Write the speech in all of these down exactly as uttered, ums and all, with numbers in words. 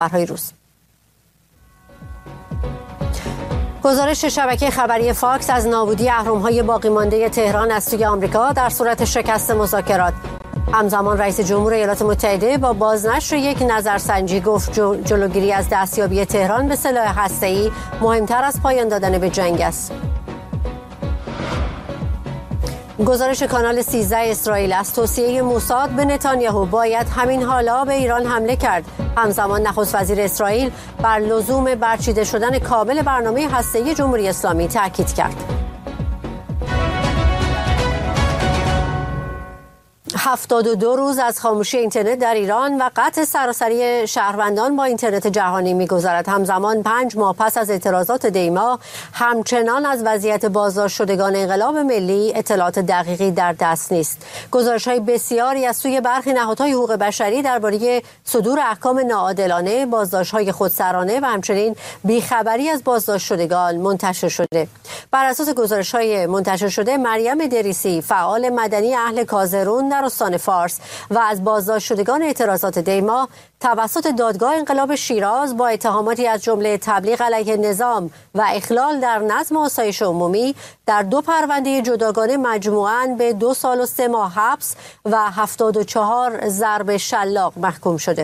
خبرهای روز. گزارش شبکه خبری فاکس از نابودی اهرم‌های باقی مانده تهران از سوی آمریکا در صورت شکست مذاکرات. همزمان رئیس جمهور ایالات متحده با بازنشر یک نظرسنجی گفت جلوگیری از دستیابی تهران به سلاح هسته‌ای مهمتر از پایان دادن به جنگ است. گزارش کانال سیزده اسرائیل از توصیه موساد به نتانیاهو باید همین حالا به ایران حمله کرد. همزمان نخست وزیر اسرائیل بر لزوم برچیده شدن کامل برنامه هسته‌ای جمهوری اسلامی تاکید کرد. هفتاد و دو روز از خاموشی اینترنت در ایران و قطع سراسری شهروندان با اینترنت جهانی می‌گذرد. همزمان پنج ماه پس از اعتراضات دیما همچنان از وضعیت بازداشت شدگان انقلاب ملی اطلاعات دقیقی در دست نیست. گزارش‌های بسیاری از سوی برخی نهادهای حقوق بشری درباره صدور احکام ناعادلانه، بازداشت‌های خودسرانه و همچنین بیخبری از بازداشت شدگان منتشر شده. بر اساس گزارش‌های منتشر شده، مریم دریسی، فعال مدنی اهل کازرون در استان فارس و از بازداشت شدگان اعتراضات دیما توسط دادگاه انقلاب شیراز با اتهاماتی از جمله تبلیغ علیه نظام و اخلال در نظم آسایش عمومی در دو پرونده جداگانه مجموعاً به دو سال و سه ماه حبس و هفتاد و چهار ضرب شلاق محکوم شده.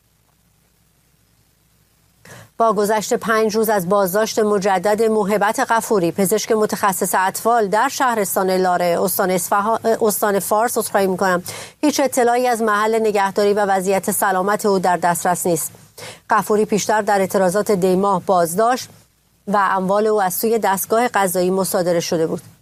با گذشت پنج روز از بازداشت مجدد موهبت غفوری، پزشک متخصص اطفال در شهرستان لاره استان اصفهان استان فارس، عذرخواهی می‌کنم، هیچ اطلاعی از محل نگهداری و وضعیت سلامت او در دسترس نیست. غفوری پیشتر در اعتراضات دیماه بازداشت و اموال او از سوی دستگاه قضایی مصادره شده بود.